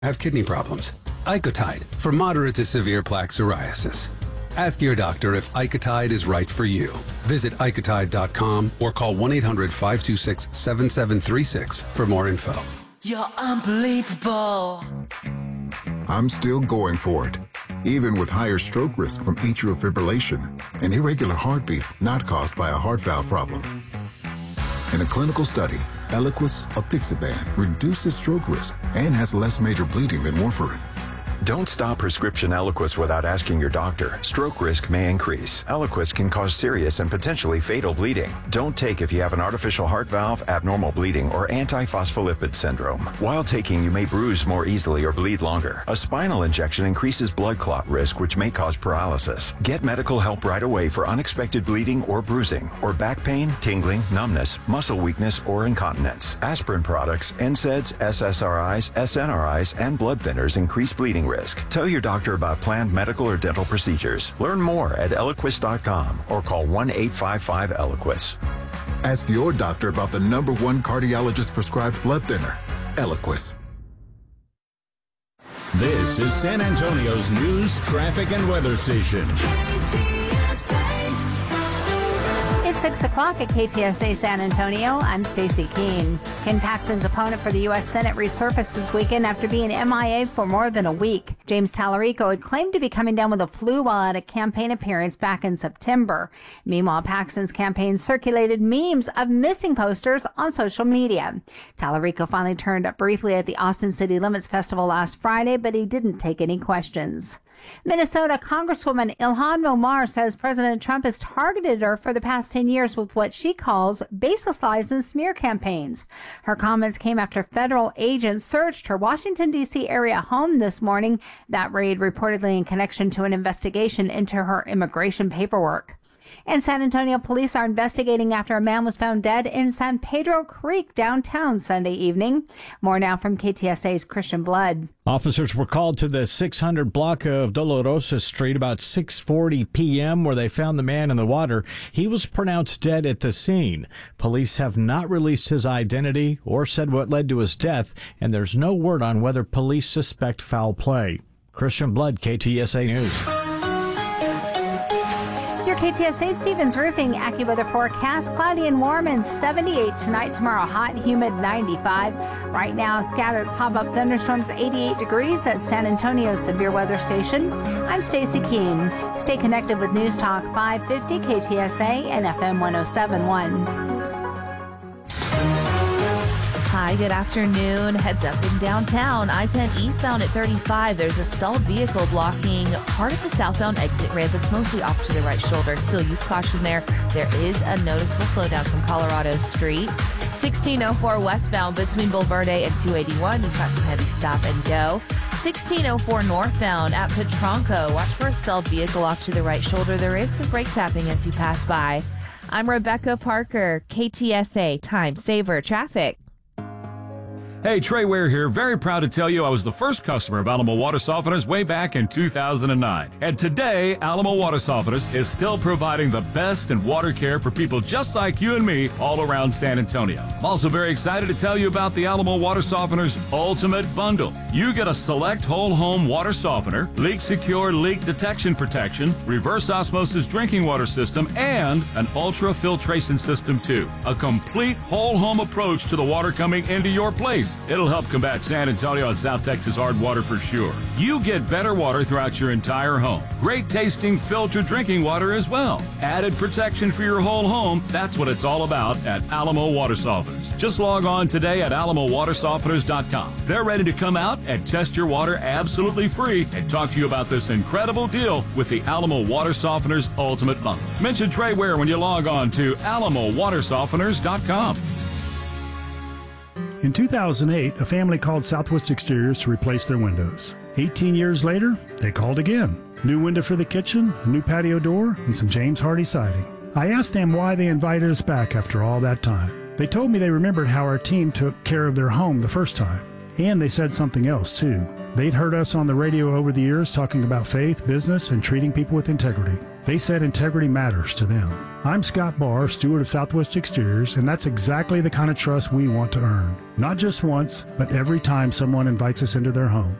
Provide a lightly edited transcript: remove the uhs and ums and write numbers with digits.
have kidney problems. Icotide for moderate to severe plaque psoriasis. Ask your doctor if Icotide is right for you. Visit Icotide.com or call 1-800-526-7736 for more info. You're unbelievable. I'm still going for it, even with higher stroke risk from atrial fibrillation, an irregular heartbeat not caused by a heart valve problem. In a clinical study, Eliquis apixaban reduces stroke risk and has less major bleeding than warfarin. Don't stop prescription Eliquis without asking your doctor. Stroke risk may increase. Eliquis can cause serious and potentially fatal bleeding. Don't take if you have an artificial heart valve, abnormal bleeding, or antiphospholipid syndrome. While taking, you may bruise more easily or bleed longer. A spinal injection increases blood clot risk, which may cause paralysis. Get medical help right away for unexpected bleeding or bruising, or back pain, tingling, numbness, muscle weakness, or incontinence. Aspirin products, NSAIDs, SSRIs, SNRIs, and blood thinners increase bleeding risk. Tell your doctor about planned medical or dental procedures. Learn more at Eliquis.com or call 1-855-ELIQUIS. Ask your doctor about the #1 cardiologist prescribed blood thinner, Eliquis. This is San Antonio's news, traffic, and weather station. It's 6 o'clock at KTSA San Antonio. I'm Stacy Keene. Ken Paxton's opponent for the U.S. Senate resurfaced this weekend after being MIA for more than a week. James Tallarico had claimed to be coming down with a flu while at a campaign appearance back in September. Meanwhile, Paxton's campaign circulated memes of missing posters on social media. Tallarico finally turned up briefly at the Austin City Limits Festival last Friday, but he didn't take any questions. Minnesota Congresswoman Ilhan Omar says President Trump has targeted her for the past 10 years with what she calls baseless lies and smear campaigns. Her comments came after federal agents searched her Washington, D.C. area home this morning. That raid reportedly in connection to an investigation into her immigration paperwork. And San Antonio police are investigating after a man was found dead in San Pedro Creek downtown Sunday evening. More now from KTSA's Christian Blood. Officers were called to the 600 block of Dolorosa Street about 6:40 p.m. where they found the man in the water. He was pronounced dead at the scene. Police have not released his identity or said what led to his death, and there's no word on whether police suspect foul play. Christian Blood, KTSA News. Your KTSA Stevens Roofing AccuWeather forecast: cloudy and warm and 78 tonight. Tomorrow, hot and humid, 95. Right now, scattered pop-up thunderstorms, 88 degrees at San Antonio's severe weather station. I'm Stacy Keene. Stay connected with News Talk 550 KTSA and FM 107.1. Hi, good afternoon. Heads up in downtown. I-10 eastbound at 35. There's a stalled vehicle blocking part of the southbound exit ramp. It's mostly off to the right shoulder. Still use caution there. There is a noticeable slowdown from Colorado Street. 1604 westbound between Bulverde and 281. You've got some heavy stop and go. 1604 northbound at Petronco. Watch for a stalled vehicle off to the right shoulder. There is some brake tapping as you pass by. I'm Rebecca Parker, KTSA Time Saver Traffic. Hey, Trey Ware here. Very proud to tell you I was the first customer of Alamo Water Softeners way back in 2009. And today, Alamo Water Softeners is still providing the best in water care for people just like you and me all around San Antonio. I'm also very excited to tell you about the Alamo Water Softeners Ultimate Bundle. You get a select whole home water softener, leak secure leak detection protection, reverse osmosis drinking water system, and an ultra filtration system too. A complete whole home approach to the water coming into your place. It'll help combat San Antonio and South Texas hard water for sure. You get better water throughout your entire home. Great tasting filtered drinking water as well. Added protection for your whole home. That's what it's all about at Alamo Water Softeners. Just log on today at alamowatersofteners.com. They're ready to come out and test your water absolutely free and talk to you about this incredible deal with the Alamo Water Softeners Ultimate Bundle. Mention Trey Ware when you log on to alamowatersofteners.com. In 2008, a family called Southwest Exteriors to replace their windows. 18 years later, they called again. New window for the kitchen, a new patio door, and some James Hardy siding. I asked them why they invited us back after all that time. They told me they remembered how our team took care of their home the first time. And they said something else, too. They'd heard us on the radio over the years talking about faith, business, and treating people with integrity. They said integrity matters to them. I'm Scott Barr, steward of Southwest Exteriors, and that's exactly the kind of trust we want to earn. Not just once, but every time someone invites us into their home.